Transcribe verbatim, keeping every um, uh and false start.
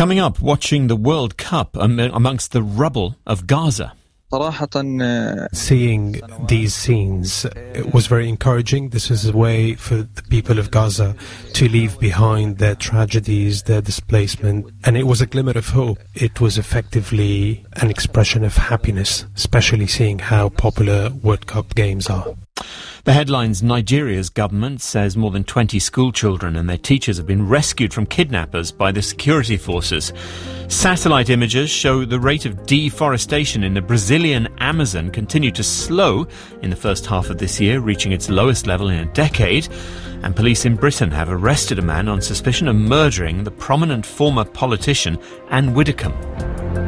Coming up, watching the World Cup amongst the rubble of Gaza. Seeing these scenes, it was very encouraging. This is a way for the people of Gaza to leave behind their tragedies, their displacement, and it was a glimmer of hope. It was effectively an expression of happiness, especially seeing how popular World Cup games are. The headlines: Nigeria's government says more than twenty school children and their teachers have been rescued from kidnappers by the security forces. Satellite images show the rate of deforestation in the Brazilian Amazon continued to slow in the first half of this year, reaching its lowest level in a decade. And police in Britain have arrested a man on suspicion of murdering the prominent former politician Anne Widdecombe.